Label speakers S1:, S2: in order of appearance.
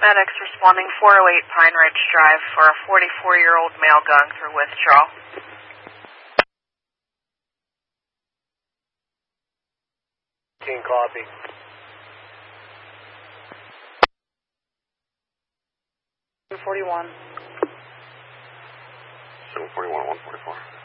S1: Medics responding 408 Pine Ridge Drive for a 44-year-old male going through withdrawal.
S2: Copy.
S3: 741.
S2: 741, 144.